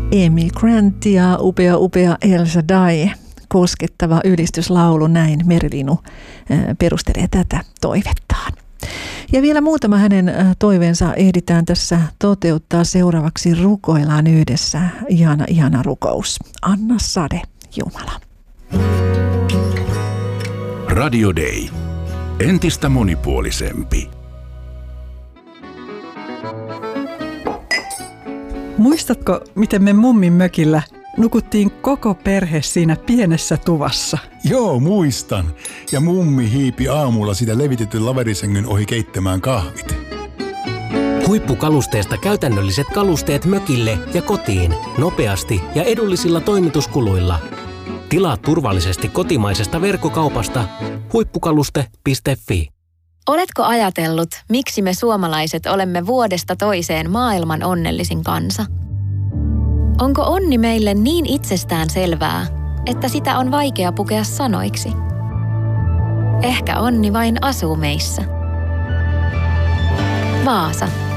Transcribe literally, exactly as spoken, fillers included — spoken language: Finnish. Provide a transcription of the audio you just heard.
Amy Grant ja upea upea El Shaddai. Koskettava ylistyslaulu, näin Merilinu perustelee tätä toivettaan. Ja vielä muutama hänen toiveensa ehditään tässä toteuttaa. Seuraavaksi rukoillaan yhdessä. Ihana, ihana rukous. Anna sade, Jumala. Radio Day. Entistä monipuolisempi. Muistatko, miten me mummin mökillä nukuttiin koko perhe siinä pienessä tuvassa? Joo, muistan. Ja mummi hiipi aamulla sitä levitetyn laverisängyn ohi keittämään kahvit. Huippukalusteesta käytännölliset kalusteet mökille ja kotiin. Nopeasti ja edullisilla toimituskuluilla. Tilaa turvallisesti kotimaisesta verkkokaupasta huippukaluste piste fi. Oletko ajatellut, miksi me suomalaiset olemme vuodesta toiseen maailman onnellisin kansa? Onko onni meille niin itsestään selvää, että sitä on vaikea pukea sanoiksi? Ehkä onni vain asuu meissä. Vaasa.